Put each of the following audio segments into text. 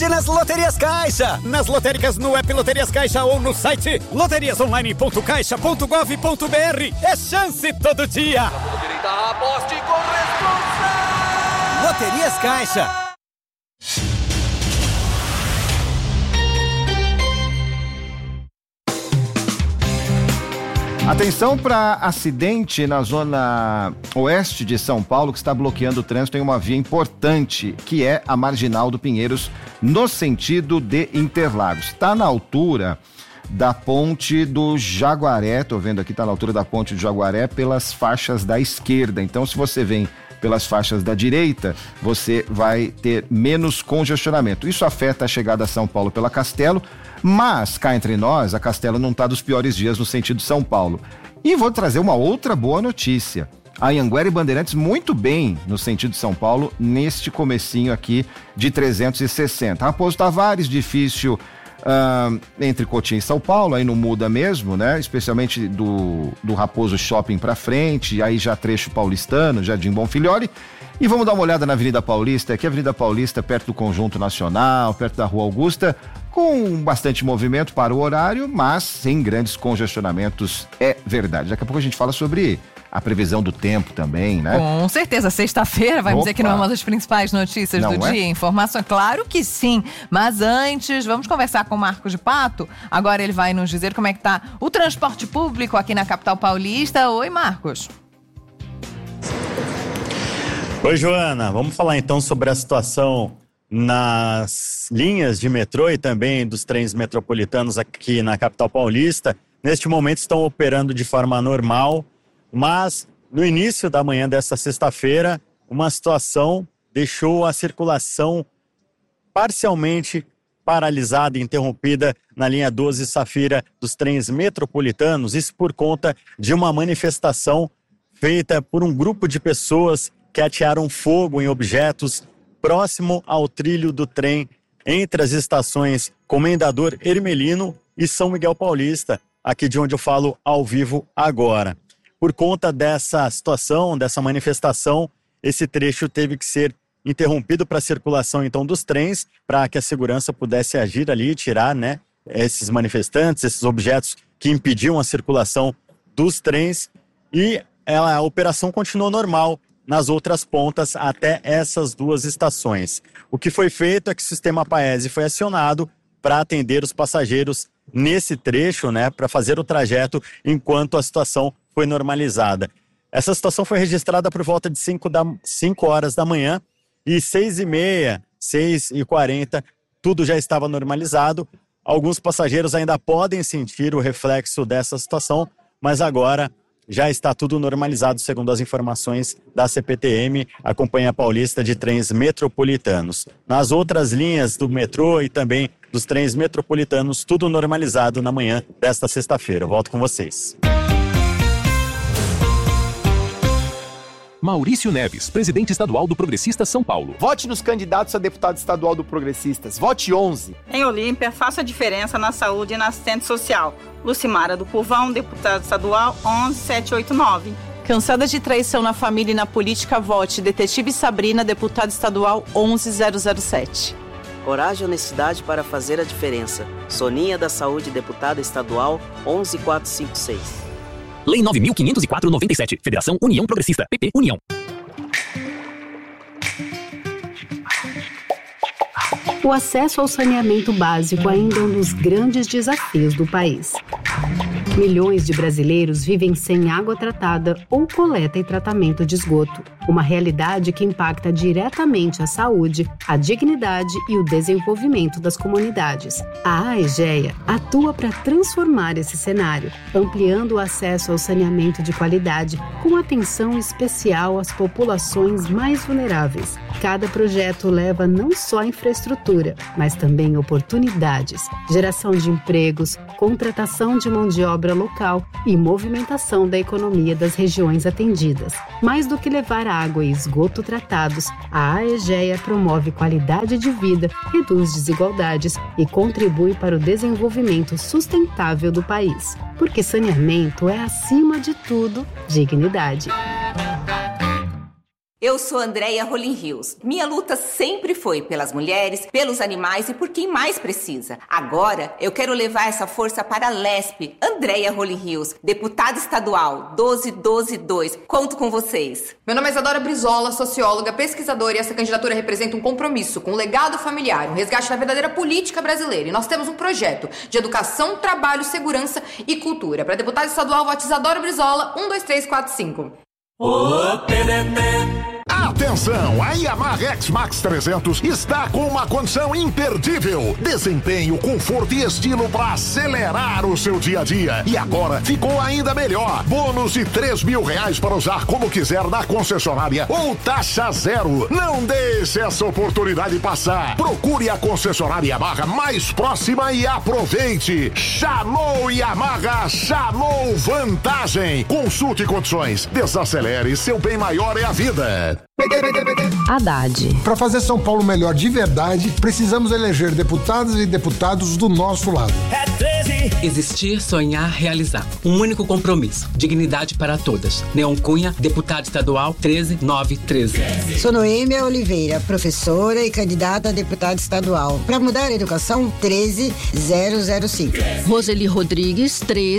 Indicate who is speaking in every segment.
Speaker 1: sorte nas Loterias Caixa. Nas lotéricas, no app Loterias Caixa ou no site loteriasonline.caixa.gov.br. É chance todo dia.
Speaker 2: Direita, aposte com responsa.
Speaker 1: Loterias Caixa.
Speaker 3: Atenção para acidente na zona oeste de São Paulo, que está bloqueando o trânsito em uma via importante, que é a Marginal do Pinheiros, no sentido de Interlagos. Está na altura da ponte do Jaguaré, estou vendo aqui, está na altura da ponte do Jaguaré, pelas faixas da esquerda. Então, se você vem pelas faixas da direita, você vai ter menos congestionamento. Isso afeta a chegada a São Paulo pela Castelo, mas, cá entre nós, a Castelo não está dos piores dias no sentido São Paulo. E vou trazer uma outra boa notícia. A Anhanguera e Bandeirantes muito bem no sentido São Paulo, neste comecinho aqui de 360. Raposo Tavares, difícil entre Cotia e São Paulo, aí não muda mesmo, né? Especialmente do Raposo Shopping pra frente, aí já trecho paulistano, Jardim Bonfilhori. E vamos dar uma olhada na Avenida Paulista, aqui a Avenida Paulista, perto do Conjunto Nacional, perto da Rua Augusta, com bastante movimento para o horário, mas sem grandes congestionamentos, é verdade. Daqui a pouco a gente fala sobre a previsão do tempo também, né?
Speaker 4: Com certeza, sexta-feira, vai dizer que não é uma das principais notícias do dia. Informação, claro que sim. Mas antes, vamos conversar com o Marcos de Pato. Agora ele vai nos dizer como é que tá o transporte público aqui na capital paulista. Oi, Marcos.
Speaker 5: Oi, Joana. Vamos falar então sobre a situação nas linhas de metrô e também dos trens metropolitanos aqui na capital paulista. Neste momento estão operando de forma normal, mas no início da manhã desta sexta-feira, uma situação deixou a circulação parcialmente paralisada e interrompida na linha 12 Safira dos trens metropolitanos, isso por conta de uma manifestação feita por um grupo de pessoas que atearam fogo em objetos próximo ao trilho do trem entre as estações Comendador Hermelino e São Miguel Paulista, aqui de onde eu falo ao vivo agora. Por conta dessa situação, dessa manifestação, esse trecho teve que ser interrompido para a circulação então dos trens, para que a segurança pudesse agir ali e tirar, né, esses manifestantes, esses objetos que impediam a circulação dos trens, e a operação continuou normal nas outras pontas até essas duas estações. O que foi feito é que o sistema Paese foi acionado para atender os passageiros nesse trecho, né, para fazer o trajeto enquanto a situação foi normalizada. Essa situação foi registrada por volta de 5 horas da manhã e 6h30, 6h40, tudo já estava normalizado. Alguns passageiros ainda podem sentir o reflexo dessa situação, mas agora já está tudo normalizado, segundo as informações da CPTM, a Companhia Paulista de Trens Metropolitanos. Nas outras linhas do metrô e também dos trens metropolitanos, tudo normalizado na manhã desta sexta-feira. Eu volto com vocês.
Speaker 6: Maurício Neves, presidente estadual do Progressistas São Paulo.
Speaker 7: Vote nos candidatos a deputado estadual do Progressistas. Vote 11.
Speaker 8: Em Olímpia, faça a diferença na saúde e na assistente social. Lucimara do Pulvão, deputada estadual 11789.
Speaker 9: Cansada de traição na família e na política, vote Detetive Sabrina, deputada estadual 11007.
Speaker 10: Coragem e honestidade para fazer a diferença. Soninha da Saúde, deputada estadual 11456.
Speaker 6: Lei 9.504/97. Federação União Progressista. PP União.
Speaker 11: O acesso ao saneamento básico ainda é um dos grandes desafios do país. Milhões de brasileiros vivem sem água tratada ou coleta e tratamento de esgoto. Uma realidade que impacta diretamente a saúde, a dignidade e o desenvolvimento das comunidades. A AEGEA atua para transformar esse cenário, ampliando o acesso ao saneamento de qualidade, com atenção especial às populações mais vulneráveis. Cada projeto leva não só infraestrutura, mas também oportunidades, geração de empregos, contratação de mão de obra local e movimentação da economia das regiões atendidas. Mais do que levar água e esgoto tratados, a AEGEA promove qualidade de vida, reduz desigualdades e contribui para o desenvolvimento sustentável do país. Porque saneamento é, acima de tudo, dignidade.
Speaker 12: Eu sou Andréia Rolim Rios. Minha luta sempre foi pelas mulheres, pelos animais e por quem mais precisa. Agora, eu quero levar essa força para a LESP. Andréia Rolim Rios, deputada estadual 12122. Conto com vocês.
Speaker 13: Meu nome é Isadora Brizola, socióloga, pesquisadora, e essa candidatura representa um compromisso com o legado familiar, um resgate da verdadeira política brasileira. E nós temos um projeto de educação, trabalho, segurança e cultura. Para deputada estadual, vote Isadora Brizola, 12345.
Speaker 14: Atenção, a Yamaha X-Max 300 está com uma condição imperdível. Desempenho, conforto e estilo para acelerar o seu dia a dia. E agora ficou ainda melhor. Bônus de R$3.000 para usar como quiser na concessionária ou taxa zero. Não deixe essa oportunidade passar. Procure a concessionária Yamaha mais próxima e aproveite. Chamou Yamaha, chamou vantagem. Consulte condições. Desacelere, seu bem maior é a vida.
Speaker 15: Haddad. Para fazer São Paulo melhor de verdade, precisamos eleger deputadas e deputados do nosso lado.
Speaker 6: É 13. Existir, sonhar, realizar. Um único compromisso. Dignidade para todas. Neon Cunha, deputado estadual 13913.
Speaker 16: Sou Noêmia Oliveira, professora e candidata a deputada estadual. Para mudar a educação, 13005.
Speaker 17: Roseli Rodrigues,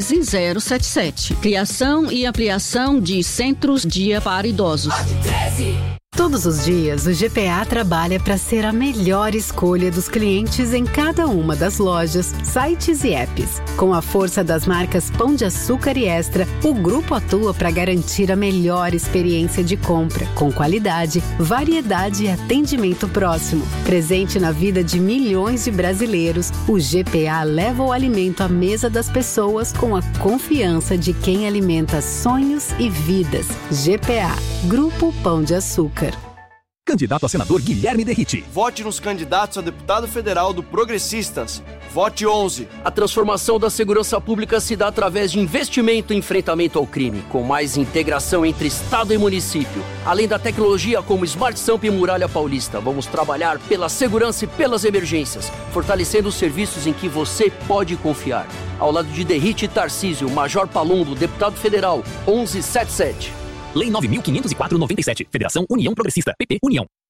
Speaker 17: 13077. Criação e ampliação de centros dia para idosos.
Speaker 11: Todos os dias, o GPA trabalha para ser a melhor escolha dos clientes em cada uma das lojas, sites e apps. Com a força das marcas Pão de Açúcar e Extra, o grupo atua para garantir a melhor experiência de compra, com qualidade, variedade e atendimento próximo. Presente na vida de milhões de brasileiros, o GPA leva o alimento à mesa das pessoas com a confiança de quem alimenta sonhos e vidas. GPA, Grupo Pão de Açúcar.
Speaker 6: Candidato a senador Guilherme Derrite.
Speaker 7: Vote nos candidatos a deputado federal do Progressistas. Vote 11.
Speaker 18: A transformação da segurança pública se dá através de investimento e enfrentamento ao crime, com mais integração entre Estado e município. Além da tecnologia como Smart Samp e Muralha Paulista, vamos trabalhar pela segurança e pelas emergências, fortalecendo os serviços em que você pode confiar. Ao lado de Derrite e Tarcísio, Major Palumbo, deputado federal, 1177.
Speaker 6: Lei 9.504/97. Federação União Progressista. PP União.